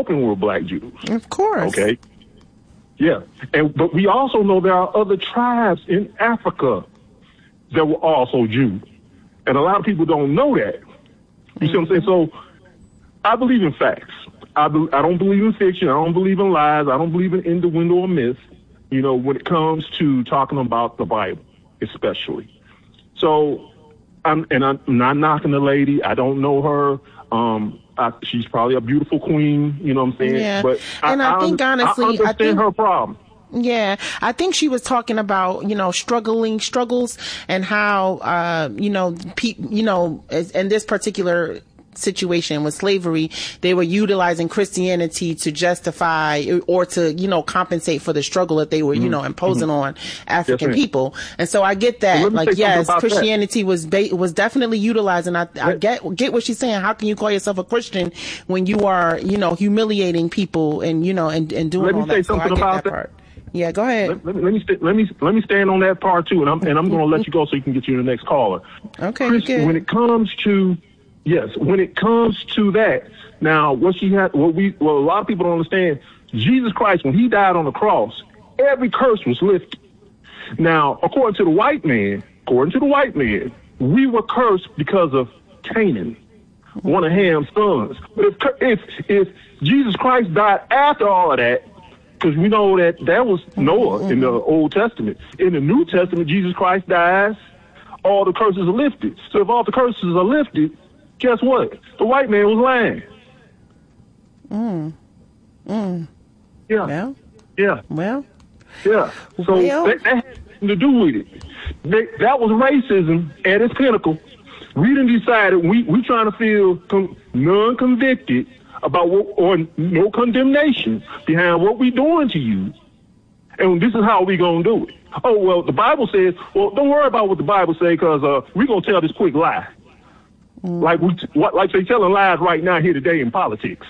Ethiopian were black Jews. Of course. Okay. Yeah. But we also know there are other tribes in Africa that were also Jews. And a lot of people don't know that. You see what I'm saying? So I believe in facts. I don't believe in fiction. I don't believe in lies. I don't believe in innuendo or myth, when it comes to talking about the Bible, especially. So I'm not knocking the lady. I don't know her. She's probably a beautiful queen, you know what I'm saying? Yeah. But I think, honestly, I understand her problem. Yeah, I think she was talking about, struggles and how, in this particular situation with slavery, they were utilizing Christianity to justify or to, compensate for the struggle that they were, imposing on African people. And so I get that. Like, yes, Christianity was definitely utilized. And I get what she's saying. How can you call yourself a Christian when you are, humiliating people and, and doing all that? Let me say something about that part. Yeah, go ahead. Let me stand on that part too, and I'm going to let you go so you can get you to the next caller. Okay. When it comes to that, now a lot of people don't understand. Jesus Christ, when he died on the cross, every curse was lifted. Now, according to the white man, we were cursed because of Canaan, one of Ham's sons. But if Jesus Christ died after all of that, because we know that was Noah in the Old Testament. In the New Testament, Jesus Christ dies, all the curses are lifted. So if all the curses are lifted, guess what? The white man was lying. Yeah. Well. Yeah. Well. Yeah. So that had nothing to do with it. That was racism at its pinnacle. We done decided we trying to feel non-convicted about or no condemnation behind what we doing to you. And this is how we going to do it. Oh, well, the Bible says, well, don't worry about what the Bible says because we're going to tell this quick lie. Like they telling lies right now here today in politics.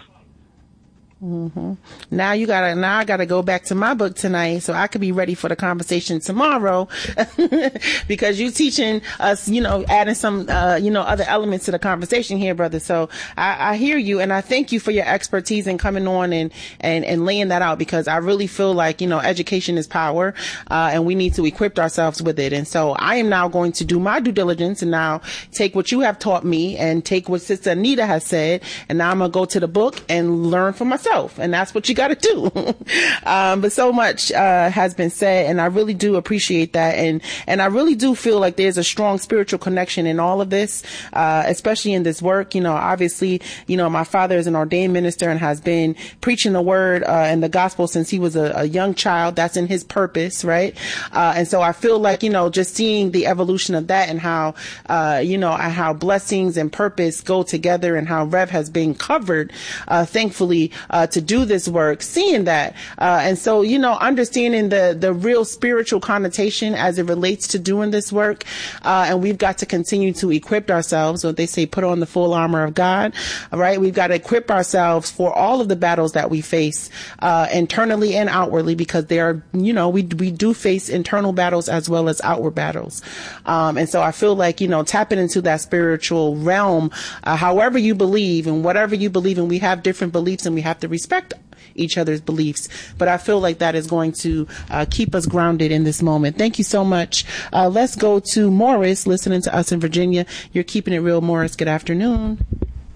Now I gotta go back to my book tonight so I could be ready for the conversation tomorrow because you teaching us, adding some, other elements to the conversation here, brother. So I hear you and I thank you for your expertise in coming on and laying that out because I really feel like, education is power, and we need to equip ourselves with it. And so I am now going to do my due diligence and now take what you have taught me and take what Sister Anita has said. And now I'm going to go to the book and learn for myself. And that's what you got to do. But so much has been said, and I really do appreciate that. And I really do feel like there's a strong spiritual connection in all of this, especially in this work. Obviously, my father is an ordained minister and has been preaching the word and the gospel since he was a young child. That's in his purpose, right? And so I feel like, just seeing the evolution of that and how, how blessings and purpose go together and how Rev has been covered, thankfully, to do this work, seeing that. And so, understanding the real spiritual connotation as it relates to doing this work. And we've got to continue to equip ourselves. So they say, put on the full armor of God. All right. We've got to equip ourselves for all of the battles that we face, internally and outwardly, because there are, we do face internal battles as well as outward battles. And so I feel like, tapping into that spiritual realm, however you believe and whatever you believe in, we have different beliefs and we have to respect each other's beliefs. But I feel like that is going to keep us grounded in this moment. Thank you so much. Let's go to Morris, listening to us in Virginia. You're keeping it real, Morris. Good afternoon.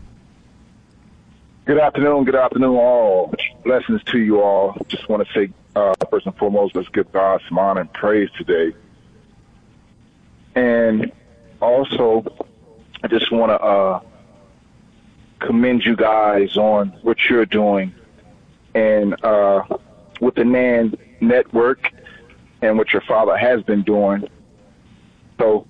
Good afternoon, all. Blessings to you all. Just want to say, first and foremost, let's give God some honor and praise today. And also, I just want to commend you guys on what you're doing and with the NAN network and what your father has been doing. So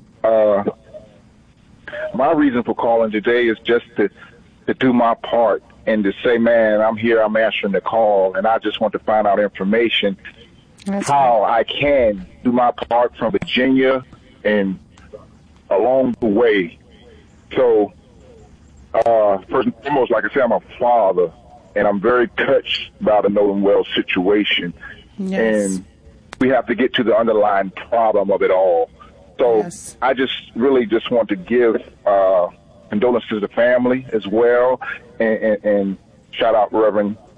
my reason for calling today is just to do my part and to say, man, I'm here, I'm answering the call, and I just want to find out information how I can do my part from Virginia and along the way. So first and foremost, like I said, I'm a father, and I'm very touched by the Nolan Wells situation. Yes. And we have to get to the underlying problem of it all. So yes. I just really just want to give condolences to the family as well, and shout out Reverend